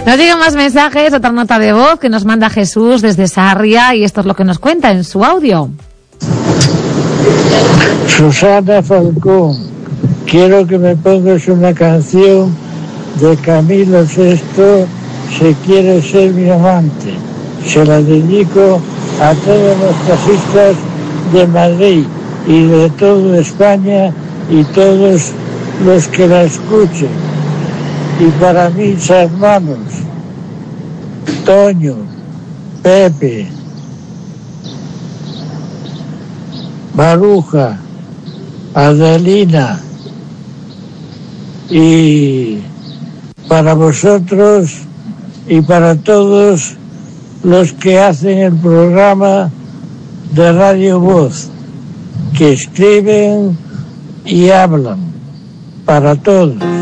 Nos llegan más mensajes, otra nota de voz que nos manda Jesús desde Sarria y esto es lo que nos cuenta en su audio. Susana Falcón, quiero que me pongas una canción de Camilo VI, Si quieres ser mi amante. Se la dedico a todos los taxistas de Madrid y de toda España y todos los que la escuchen. Y para mis hermanos, Toño, Pepe, Maruja, Adelina, y para vosotros y para todos los que hacen el programa de Radio Voz, que escriben y hablan, para todos.